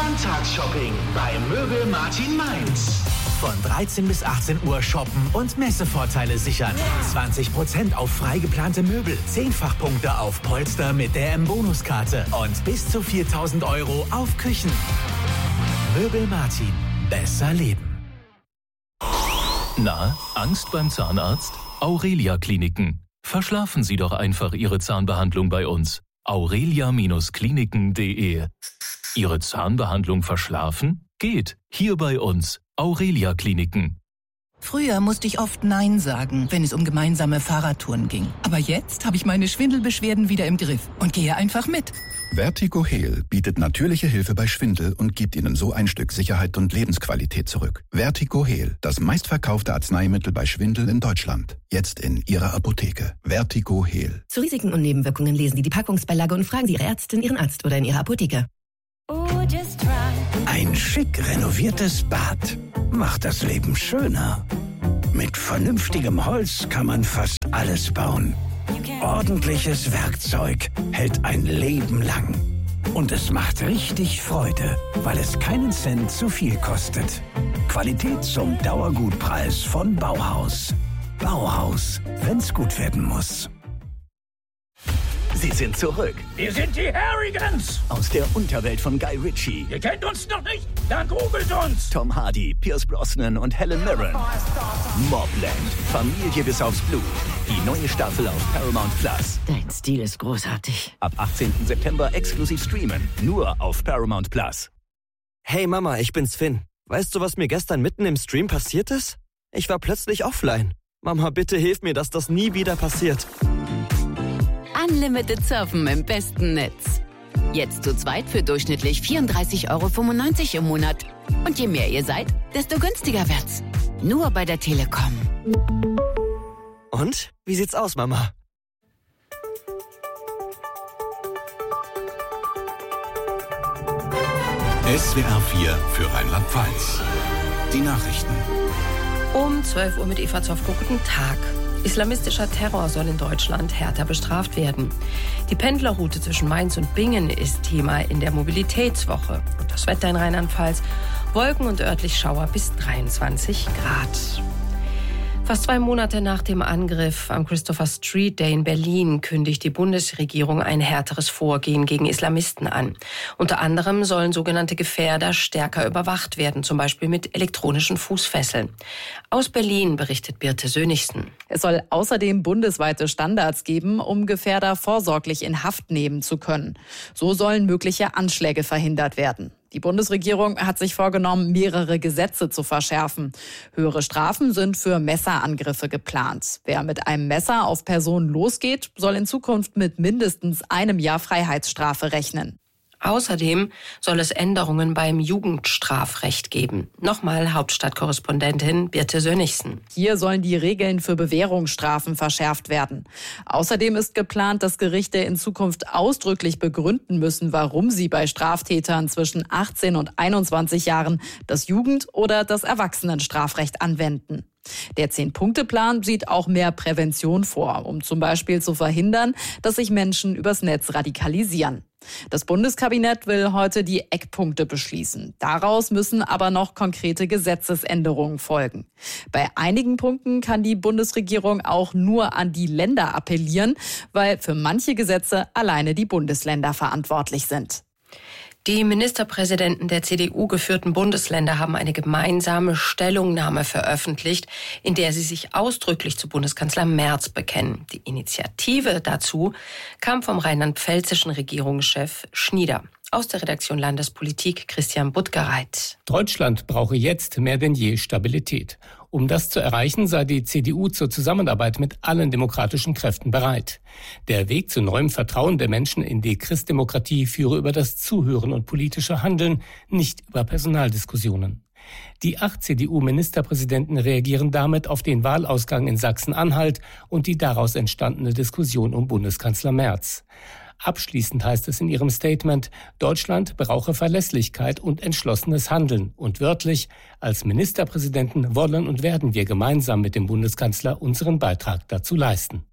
Sonntagsshopping bei Möbel Martin Mainz. Von 13 bis 18 Uhr shoppen und Messevorteile sichern. 20% auf frei geplante Möbel, 10-fach-Punkte auf Polster mit der M-Bonuskarte und bis zu 4.000 € auf Küchen. Möbel Martin. Besser leben. Na, Angst beim Zahnarzt? Aurelia Kliniken. Verschlafen Sie doch einfach Ihre Zahnbehandlung bei uns. aurelia-kliniken.de. Ihre Zahnbehandlung verschlafen? Geht. Hier bei uns. Aurelia Kliniken. Früher musste ich oft Nein sagen, wenn es um gemeinsame Fahrradtouren ging. Aber jetzt habe ich meine Schwindelbeschwerden wieder im Griff und gehe einfach mit. Vertigo Heal bietet natürliche Hilfe bei Schwindel und gibt Ihnen so ein Stück Sicherheit und Lebensqualität zurück. Vertigo Heal, das meistverkaufte Arzneimittel bei Schwindel in Deutschland. Jetzt in Ihrer Apotheke. Vertigo Heal. Zu Risiken und Nebenwirkungen lesen Sie die Packungsbeilage und fragen Sie Ihre Ärztin, Ihren Arzt oder in Ihrer Apotheke. Ein schick renoviertes Bad macht das Leben schöner. Mit vernünftigem Holz kann man fast alles bauen. Ordentliches Werkzeug hält ein Leben lang. Und es macht richtig Freude, weil es keinen Cent zu viel kostet. Qualität zum Dauergutpreis von Bauhaus. Bauhaus, wenn's gut werden muss. Sie sind zurück. Wir sind die Harrigans. Aus der Unterwelt von Guy Ritchie. Ihr kennt uns noch nicht? Dann googelt uns. Tom Hardy, Pierce Brosnan und Helen Mirren. Mobland. Familie bis aufs Blut. Die neue Staffel auf Paramount Plus. Dein Stil ist großartig. Ab 18. September exklusiv streamen. Nur auf Paramount Plus. Hey Mama, ich bin's Finn. Weißt du, was mir gestern mitten im Stream passiert ist? Ich war plötzlich offline. Mama, bitte hilf mir, dass das nie wieder passiert. Unlimited Surfen im besten Netz. Jetzt zu zweit für durchschnittlich 34,95 € im Monat. Und je mehr ihr seid, desto günstiger wird's. Nur bei der Telekom. Und? Wie sieht's aus, Mama? SWR 4 für Rheinland-Pfalz. Die Nachrichten. Um 12 Uhr mit Eva Zofko. Guten Tag. Islamistischer Terror soll in Deutschland härter bestraft werden. Die Pendlerroute zwischen Mainz und Bingen ist Thema in der Mobilitätswoche. Und das Wetter in Rheinland-Pfalz: Wolken und örtlich Schauer bis 23 Grad. Fast 2 Monate nach dem Angriff am Christopher Street Day in Berlin kündigt die Bundesregierung ein härteres Vorgehen gegen Islamisten an. Unter anderem sollen sogenannte Gefährder stärker überwacht werden, zum Beispiel mit elektronischen Fußfesseln. Aus Berlin berichtet Birte Sönnigsen. Es soll außerdem bundesweite Standards geben, um Gefährder vorsorglich in Haft nehmen zu können. So sollen mögliche Anschläge verhindert werden. Die Bundesregierung hat sich vorgenommen, mehrere Gesetze zu verschärfen. Höhere Strafen sind für Messerangriffe geplant. Wer mit einem Messer auf Personen losgeht, soll in Zukunft mit mindestens 1 Jahr Freiheitsstrafe rechnen. Außerdem soll es Änderungen beim Jugendstrafrecht geben. Nochmal Hauptstadtkorrespondentin Birte Sönnigsen. Hier sollen die Regeln für Bewährungsstrafen verschärft werden. Außerdem ist geplant, dass Gerichte in Zukunft ausdrücklich begründen müssen, warum sie bei Straftätern zwischen 18 und 21 Jahren das Jugend- oder das Erwachsenenstrafrecht anwenden. Der 10-Punkte-Plan sieht auch mehr Prävention vor, um zum Beispiel zu verhindern, dass sich Menschen übers Netz radikalisieren. Das Bundeskabinett will heute die Eckpunkte beschließen. Daraus müssen aber noch konkrete Gesetzesänderungen folgen. Bei einigen Punkten kann die Bundesregierung auch nur an die Länder appellieren, weil für manche Gesetze alleine die Bundesländer verantwortlich sind. Die Ministerpräsidenten der CDU-geführten Bundesländer haben eine gemeinsame Stellungnahme veröffentlicht, in der sie sich ausdrücklich zu Bundeskanzler Merz bekennen. Die Initiative dazu kam vom rheinland-pfälzischen Regierungschef Schnieder. Aus der Redaktion Landespolitik Christian Buttgereit. Deutschland brauche jetzt mehr denn je Stabilität. Um das zu erreichen, sei die CDU zur Zusammenarbeit mit allen demokratischen Kräften bereit. Der Weg zu neuem Vertrauen der Menschen in die Christdemokratie führe über das Zuhören und politische Handeln, nicht über Personaldiskussionen. Die 8 CDU-Ministerpräsidenten reagieren damit auf den Wahlausgang in Sachsen-Anhalt und die daraus entstandene Diskussion um Bundeskanzler Merz. Abschließend heißt es in ihrem Statement, Deutschland brauche Verlässlichkeit und entschlossenes Handeln. Und wörtlich, als Ministerpräsidenten wollen und werden wir gemeinsam mit dem Bundeskanzler unseren Beitrag dazu leisten.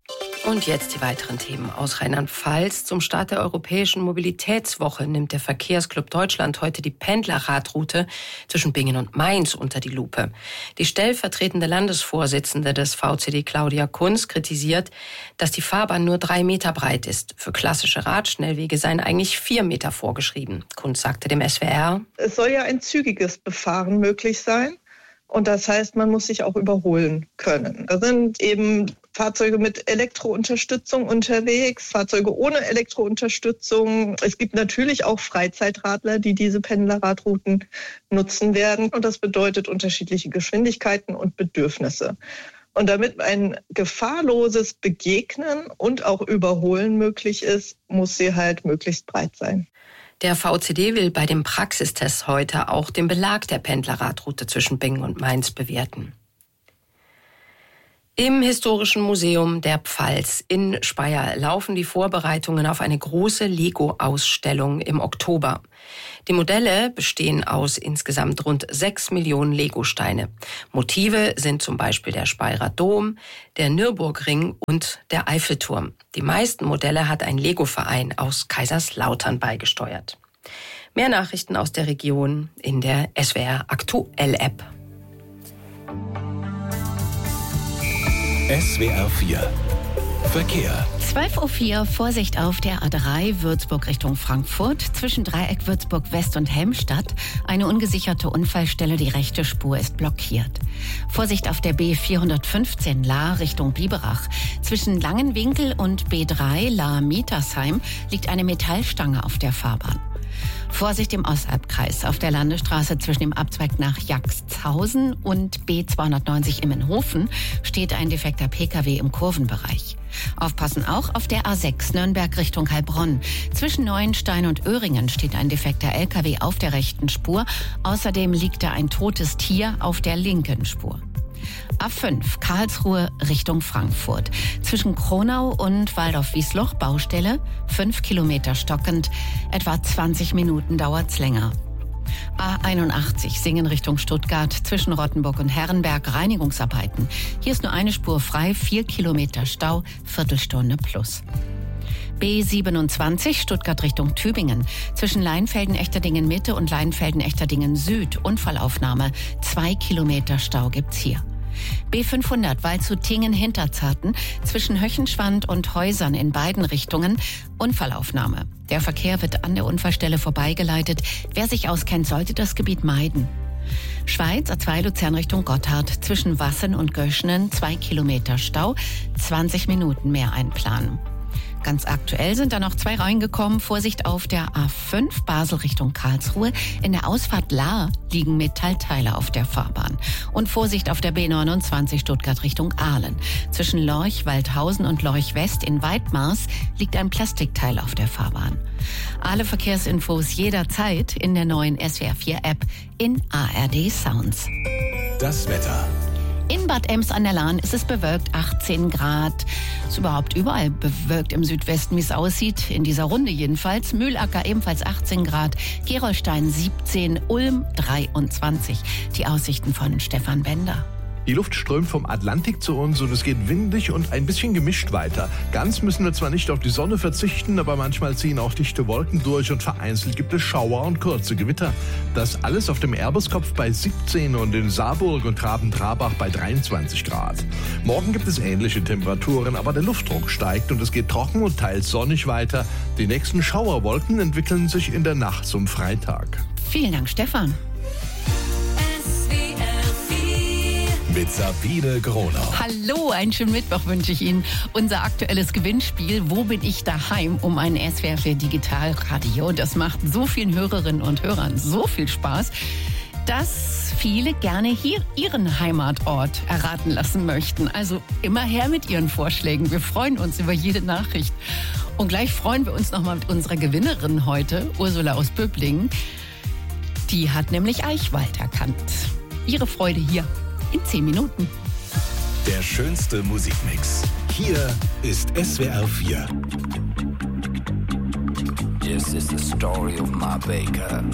Und jetzt die weiteren Themen aus Rheinland-Pfalz. Zum Start der Europäischen Mobilitätswoche nimmt der Verkehrsclub Deutschland heute die Pendlerradroute zwischen Bingen und Mainz unter die Lupe. Die stellvertretende Landesvorsitzende des VCD, Claudia Kunz, kritisiert, dass die Fahrbahn nur 3 Meter breit ist. Für klassische Radschnellwege seien eigentlich 4 Meter vorgeschrieben. Kunz sagte dem SWR: Es soll ja ein zügiges Befahren möglich sein. Und das heißt, man muss sich auch überholen können. Da sind eben Fahrzeuge mit Elektrounterstützung unterwegs, Fahrzeuge ohne Elektrounterstützung. Es gibt natürlich auch Freizeitradler, die diese Pendlerradrouten nutzen werden. Und das bedeutet unterschiedliche Geschwindigkeiten und Bedürfnisse. Und damit ein gefahrloses Begegnen und auch Überholen möglich ist, muss sie halt möglichst breit sein. Der VCD will bei dem Praxistest heute auch den Belag der Pendlerradroute zwischen Bingen und Mainz bewerten. Im Historischen Museum der Pfalz in Speyer laufen die Vorbereitungen auf eine große Lego-Ausstellung im Oktober. Die Modelle bestehen aus insgesamt rund 6 Millionen Lego-Steine. Motive sind zum Beispiel der Speyerer Dom, der Nürburgring und der Eiffelturm. Die meisten Modelle hat ein Lego-Verein aus Kaiserslautern beigesteuert. Mehr Nachrichten aus der Region in der SWR Aktuell App. SWR 4 Verkehr. 12.04 Uhr, Vorsicht auf der A3 Würzburg Richtung Frankfurt. Zwischen Dreieck Würzburg West und Helmstadt eine ungesicherte Unfallstelle, die rechte Spur ist blockiert. Vorsicht auf der B415 Lahr Richtung Biberach. Zwischen Langenwinkel und B3 Lahr-Mietersheim liegt eine Metallstange auf der Fahrbahn. Vorsicht im Ostalbkreis. Auf der Landesstraße zwischen dem Abzweig nach Jaxhausen und B290 Immenhofen steht ein defekter Pkw im Kurvenbereich. Aufpassen auch auf der A6 Nürnberg Richtung Heilbronn. Zwischen Neuenstein und Öhringen steht ein defekter Lkw auf der rechten Spur. Außerdem liegt da ein totes Tier auf der linken Spur. A5 Karlsruhe Richtung Frankfurt. Zwischen Kronau und Waldorf-Wiesloch Baustelle, 5 Kilometer stockend, etwa 20 Minuten dauert's länger. A81 Singen Richtung Stuttgart, zwischen Rottenburg und Herrenberg Reinigungsarbeiten. Hier ist nur eine Spur frei, 4 Kilometer Stau, Viertelstunde plus. B27 Stuttgart Richtung Tübingen. Zwischen Leinfelden-Echterdingen Mitte und Leinfelden-Echterdingen Süd. Unfallaufnahme. 2 Kilometer Stau gibt's hier. B500 Waldshut-Tingen-Hinterzarten. Zwischen Höchenschwand und Häusern in beiden Richtungen. Unfallaufnahme. Der Verkehr wird an der Unfallstelle vorbeigeleitet. Wer sich auskennt, sollte das Gebiet meiden. Schweiz, A2 Luzern Richtung Gotthard. Zwischen Wassen und Göschenen 2 Kilometer Stau. 20 Minuten mehr einplanen. Ganz aktuell sind da noch 2 reingekommen. Vorsicht auf der A5 Basel Richtung Karlsruhe. In der Ausfahrt Lahr liegen Metallteile auf der Fahrbahn. Und Vorsicht auf der B29 Stuttgart Richtung Aalen. Zwischen Lorch, Waldhausen und Lorch West in Weidmars liegt ein Plastikteil auf der Fahrbahn. Alle Verkehrsinfos jederzeit in der neuen SWR 4 App in ARD Sounds. Das Wetter. In Bad Ems an der Lahn ist es bewölkt, 18 Grad. Ist überhaupt überall bewölkt im Südwesten, wie es aussieht. In dieser Runde jedenfalls. Mühlacker ebenfalls 18 Grad. Gerolstein 17, Ulm 23. Die Aussichten von Stefan Bender. Die Luft strömt vom Atlantik zu uns und es geht windig und ein bisschen gemischt weiter. Ganz müssen wir zwar nicht auf die Sonne verzichten, aber manchmal ziehen auch dichte Wolken durch und vereinzelt gibt es Schauer und kurze Gewitter. Das alles auf dem Erberskopf bei 17 und in Saarburg und Traben-Trabach bei 23 Grad. Morgen gibt es ähnliche Temperaturen, aber der Luftdruck steigt und es geht trocken und teils sonnig weiter. Die nächsten Schauerwolken entwickeln sich in der Nacht zum Freitag. Vielen Dank, Stefan. Mit Sabine Gronau. Hallo, einen schönen Mittwoch wünsche ich Ihnen. Unser aktuelles Gewinnspiel, Wo bin ich daheim? Um ein SWR 4 Digitalradio. Das macht so vielen Hörerinnen und Hörern so viel Spaß, dass viele gerne hier ihren Heimatort erraten lassen möchten. Also immer her mit Ihren Vorschlägen. Wir freuen uns über jede Nachricht. Und gleich freuen wir uns nochmal mit unserer Gewinnerin heute, Ursula aus Böblingen. Die hat nämlich Eichwald erkannt. Ihre Freude hier in 10 Minuten. Der schönste Musikmix. Hier ist SWR 4. This is the story of my baker.